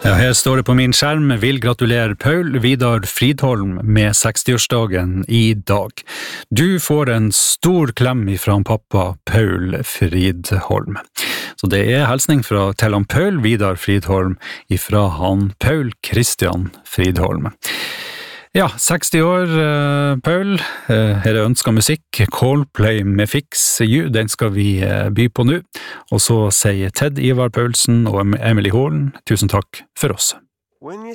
Ja, her står det på min skjerm, vil gratulere Paul Vidar Fridholm med 60-årsdagen i dag. Du får en stor klem fra pappa Paul Fridholm. Så det er hilsning til han Paul Vidar Fridholm fra han Paul Christian Fridholm. Ja, 60 år, Paul. Her er ønsket musikk. Coldplay med Fix You, den skal vi by på nå. Og så sier Ted Ivar Paulsen og Emily Horn, tusen takk for oss.